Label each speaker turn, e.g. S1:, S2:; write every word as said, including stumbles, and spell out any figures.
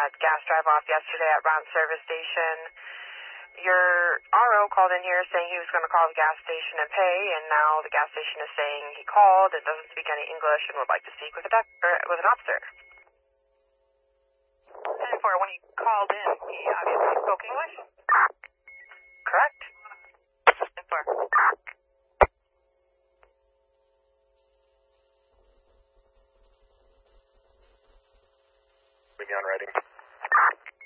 S1: had gas drive-off yesterday at Round Service Station. Your R O called in here saying he was going to call the gas station and pay, and now the gas station is saying he called and doesn't speak any English and would like to speak with a doc- or with an officer.
S2: ten four, when he called in, he obviously spoke English?
S1: Correct?
S2: ten four.
S3: Begin writing.